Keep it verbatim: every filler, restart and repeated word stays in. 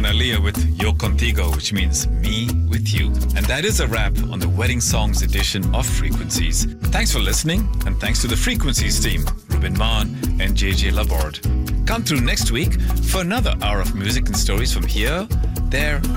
Analia with Yo Contigo, which means me with you. And that is a wrap on the Wedding Songs edition of Frequencies. Thanks for listening, and thanks to the Frequencies team, Ruben Maan and J J Laborde. Come through next week for another hour of music and stories from here, there,